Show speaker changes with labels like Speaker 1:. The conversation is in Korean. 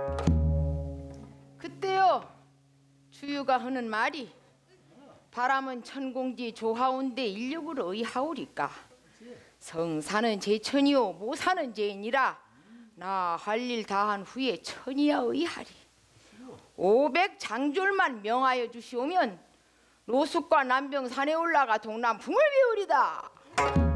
Speaker 1: 그때요 주유가 하는 말이 바람은 천공지 조하온데 인력으로 의하오리까 성사는 제천이요 모사는 제인이라 나 할 일 다한 후에 천이야 의하리 500장졸만 명하여 주시오면 노숙과 남병 산에 올라가 동남풍을 배우리다.